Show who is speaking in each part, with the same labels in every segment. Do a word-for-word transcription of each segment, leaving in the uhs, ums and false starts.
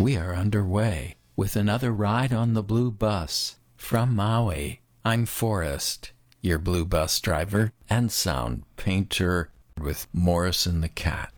Speaker 1: We are underway with another ride on the Blue Bus. From Maui, I'm Forrest, your Blue Bus driver and sound painter with Morrison the cat.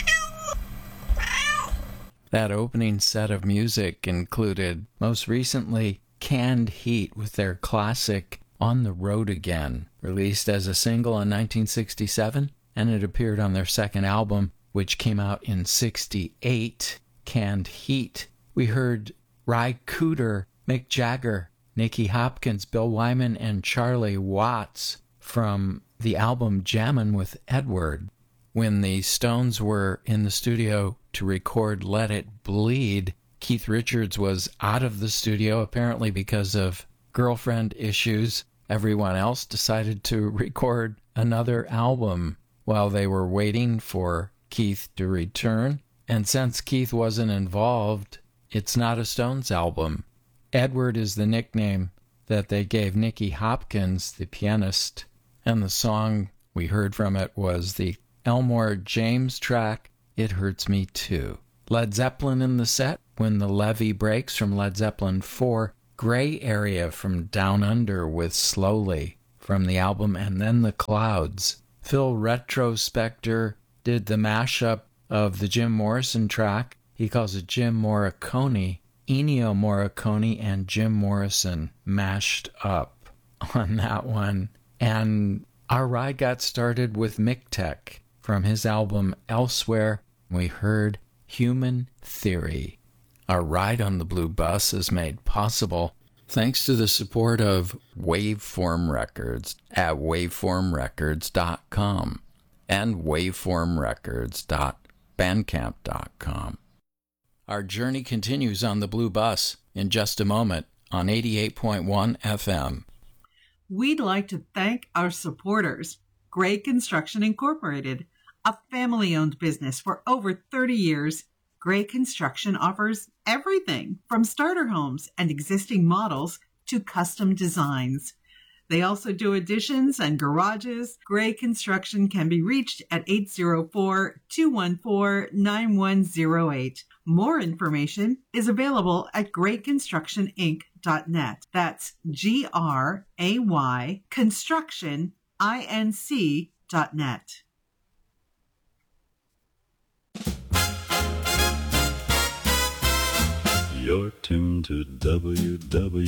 Speaker 1: That opening set of music included, most recently, Canned Heat with their classic On the Road Again, released as a single in nineteen sixty-seven, and it appeared on their second album, which came out in sixty-eight, Canned Heat. We heard Ry Cooder, Mick Jagger, Nicky Hopkins, Bill Wyman, and Charlie Watts from the album Jammin' with Edward. When the Stones were in the studio to record Let It Bleed, Keith Richards was out of the studio, apparently because of girlfriend issues. Everyone else decided to record another album while they were waiting for Keith to return. And since Keith wasn't involved, it's not a Stones album. Edward is the nickname that they gave Nicky Hopkins, the pianist, and the song we heard from it was the Elmore James track, It Hurts Me Too. Led Zeppelin in the set, When the Levee Breaks from Led Zeppelin four, Gray Area from Down Under with Slowly from the album And Then the Clouds. Phil Retrospector did the mashup of the Jim Morrison track. He calls it Jim Morricone. Ennio Morricone and Jim Morrison mashed up on that one. And our ride got started with Mick Tech from his album Elsewhere. We heard Human Theory. Our ride on the Blue Bus is made possible thanks to the support of Waveform Records at waveform records dot com and waveform records dot bandcamp dot com. Our journey continues on the Blue Bus in just a moment on eighty-eight point one F M.
Speaker 2: We'd like to thank our supporters, Gray Construction Incorporated, a family-owned business for over thirty years. Gray Construction offers everything from starter homes and existing models to custom designs. They also do additions and garages. Gray Construction can be reached at eight zero four, two one four, nine one zero eight. More information is available at gray construction inc dot net. That's G R A Y construction inc dot net.
Speaker 3: You're tuned to W W